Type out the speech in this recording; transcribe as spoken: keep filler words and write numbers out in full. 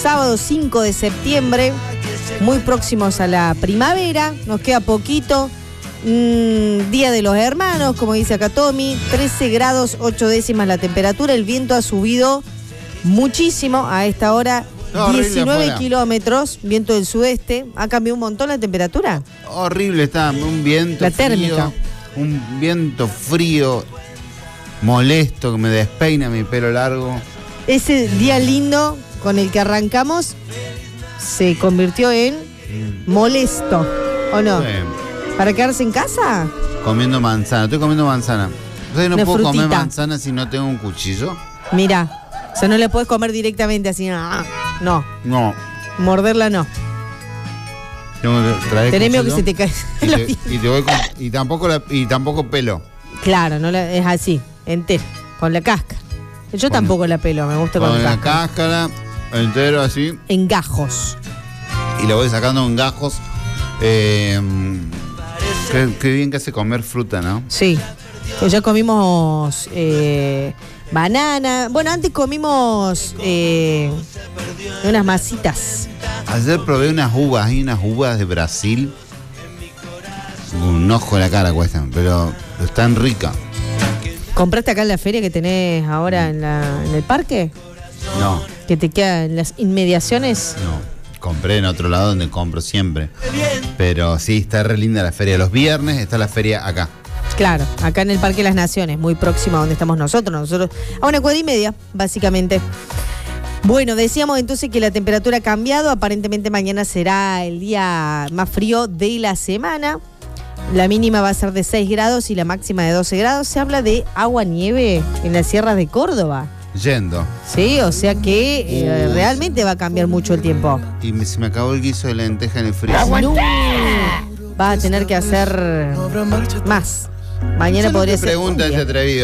sábado cinco de septiembre, muy próximos a la primavera, nos queda poquito. Mm, Día de los Hermanos, como dice acá Tommy, trece grados ocho décimas la temperatura, el viento ha subido muchísimo a esta hora, no, diecinueve kilómetros, viento del sudeste. ¿Ha cambiado un montón la temperatura? Horrible, está un viento la frío, térmica. un viento frío, molesto, que me despeina mi pelo largo. Ese día lindo con el que arrancamos se convirtió en molesto, ¿o no? Sí. ¿Para quedarse en casa? Comiendo manzana, estoy comiendo manzana. ¿Sabes? No Una puedo frutita. comer manzana si no tengo un cuchillo. Mira, o sea, no la puedes comer directamente así, ah, no, No. morderla no. Tengo que traer Tenés miedo que cuchillo se te caiga y, la te- diente. y te voy con- y tampoco la- y tampoco pelo. Claro, no la- es así, entera, con la cáscara. Yo Con- tampoco la pelo, me gusta con, Con la cáscara. cáscara, entero así, En gajos. y lo voy sacando en gajos. Eh, qué, qué bien que hace comer fruta, ¿no? Sí. Pues ya comimos eh, banana. Bueno, antes comimos eh, unas masitas. Ayer probé unas uvas, hay unas uvas de Brasil. Un ojo en la cara cuestan, pero están ricas. ¿Compraste acá en la feria que tenés ahora en, la, en el parque? No, ¿Que te queda en las inmediaciones? no. Compré en otro lado donde compro siempre. Pero sí, está re linda la feria. Los viernes está la feria acá. Claro, acá en el Parque de las Naciones, muy próximo a donde estamos nosotros. Nosotros a una cuadra y media, básicamente. Bueno, decíamos entonces que la temperatura ha cambiado. Aparentemente mañana será el día más frío de la semana. La mínima va a ser de seis grados y la máxima de doce grados. Se habla de agua-nieve en las sierras de Córdoba. Yendo. Sí, o sea que eh, realmente va a cambiar mucho el tiempo. Y me- se me acabó el guiso de lenteja en el frío. No, vas a tener que hacer más. Mañana podría ser Pregunta cumbia. ese atrevido.